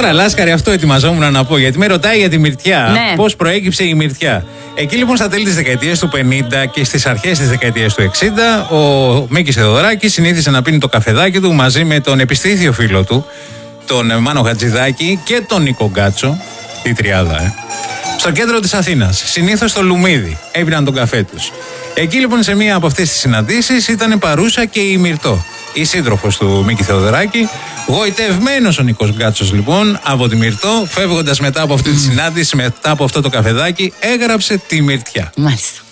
Τώρα, Λάσκαρη, αυτό ετοιμαζόμουν να πω, γιατί με ρωτάει για τη μυρτιά. Ναι. Πώς προέκυψε η μυρτιά. Εκεί λοιπόν στα τέλη της δεκαετίας του 50 και στις αρχές της δεκαετίας του 60, ο Μίκης Θεοδωράκης συνήθιζε να πίνει το καφεδάκι του μαζί με τον επιστήθιο φίλο του, τον Μάνο Χατζηδάκη και τον Νίκο Γκάτσο, τη τριάδα, στο κέντρο της Αθήνας. Συνήθως στο Λουμίδι. Έπιναν τον καφέ τους. Εκεί λοιπόν σε μία από αυτές τις συναντήσεις ήταν παρούσα και η Μυρτώ, η σύντροφος του Μίκη Θεοδωράκη. Γοητευμένος ο Νίκος Γκάτσος λοιπόν από τη Μυρτώ, φεύγοντας μετά από αυτή τη συνάντηση, μετά από αυτό το καφεδάκι, έγραψε τη Μυρτιά. Μάλιστα.